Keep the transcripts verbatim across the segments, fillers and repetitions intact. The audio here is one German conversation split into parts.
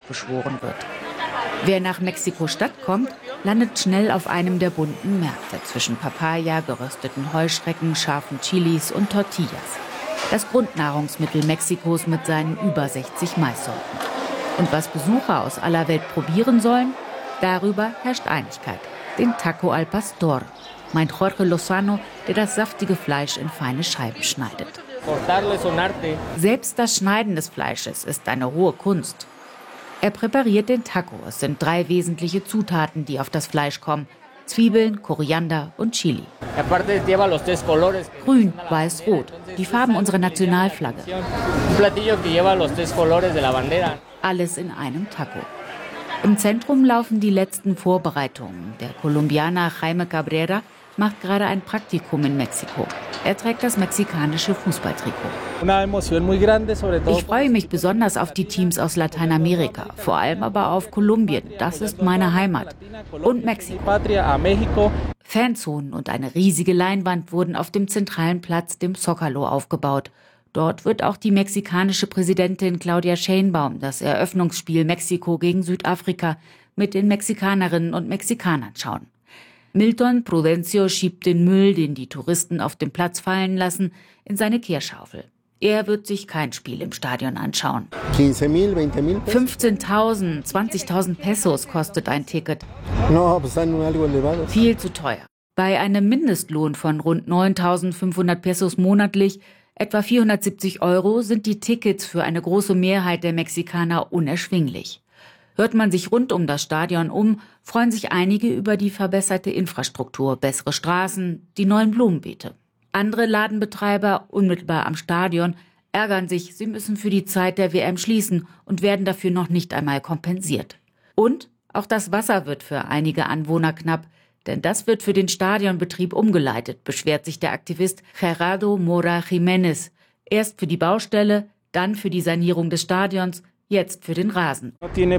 beschworen wird. Wer nach Mexiko-Stadt kommt, landet schnell auf einem der bunten Märkte zwischen Papaya, gerösteten Heuschrecken, scharfen Chilis und Tortillas. Das Grundnahrungsmittel Mexikos mit seinen über sechzig Maissorten. Und was Besucher aus aller Welt probieren sollen, darüber herrscht Einigkeit. Den Taco al Pastor, meint Jorge Lozano, der das saftige Fleisch in feine Scheiben schneidet. Selbst das Schneiden des Fleisches ist eine hohe Kunst. Er präpariert den Taco. Es sind drei wesentliche Zutaten, die auf das Fleisch kommen. Zwiebeln, Koriander und Chili. Grün, weiß, rot. Die Farben unserer Nationalflagge. Alles in einem Taco. Im Zentrum laufen die letzten Vorbereitungen. Der Kolumbianer Jaime Cabrera macht gerade ein Praktikum in Mexiko. Er trägt das mexikanische Fußballtrikot. Ich freue mich besonders auf die Teams aus Lateinamerika, vor allem aber auf Kolumbien. Das ist meine Heimat. Und Mexiko. Fanzonen und eine riesige Leinwand wurden auf dem zentralen Platz, dem Zócalo, aufgebaut. Dort wird auch die mexikanische Präsidentin Claudia Sheinbaum das Eröffnungsspiel Mexiko gegen Südafrika mit den Mexikanerinnen und Mexikanern schauen. Milton Prudencio schiebt den Müll, den die Touristen auf dem Platz fallen lassen, in seine Kehrschaufel. Er wird sich kein Spiel im Stadion anschauen. fünfzehntausend, zwanzigtausend Pesos kostet ein Ticket. Viel zu teuer. Bei einem Mindestlohn von rund neuntausendfünfhundert Pesos monatlich, etwa vierhundertsiebzig Euro, sind die Tickets für eine große Mehrheit der Mexikaner unerschwinglich. Hört man sich rund um das Stadion um, freuen sich einige über die verbesserte Infrastruktur, bessere Straßen, die neuen Blumenbeete. Andere Ladenbetreiber, unmittelbar am Stadion, ärgern sich, sie müssen für die Zeit der W M schließen und werden dafür noch nicht einmal kompensiert. Und auch das Wasser wird für einige Anwohner knapp, denn das wird für den Stadionbetrieb umgeleitet, beschwert sich der Aktivist Gerardo Mora Jiménez. Erst für die Baustelle, dann für die Sanierung des Stadions, jetzt für den Rasen.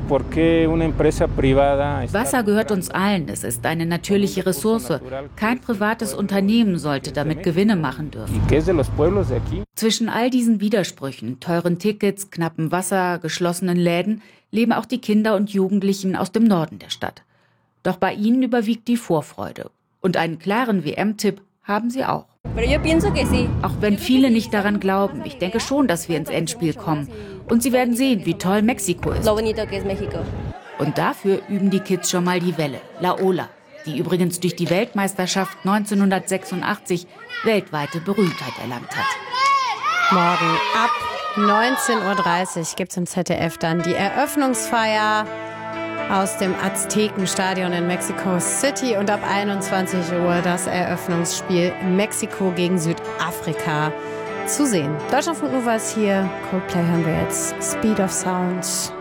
Wasser gehört uns allen, es ist eine natürliche Ressource. Kein privates Unternehmen sollte damit Gewinne machen dürfen. Zwischen all diesen Widersprüchen, teuren Tickets, knappem Wasser, geschlossenen Läden, leben auch die Kinder und Jugendlichen aus dem Norden der Stadt. Doch bei ihnen überwiegt die Vorfreude. Und einen klaren W M-Tipp haben sie auch. Auch wenn viele nicht daran glauben, ich denke schon, dass wir ins Endspiel kommen. Und sie werden sehen, wie toll Mexiko ist. Und dafür üben die Kids schon mal die Welle, La Ola, die übrigens durch die Weltmeisterschaft neunzehnhundertsechsundachtzig weltweite Berühmtheit erlangt hat. Morgen ab neunzehn Uhr dreißig gibt es im Z D F dann die Eröffnungsfeier aus dem Aztekenstadion in Mexico City und ab einundzwanzig Uhr das Eröffnungsspiel Mexiko gegen Südafrika zu sehen. Deutschlandfunk Nova ist hier. Coldplay hören wir jetzt. Speed of Sound.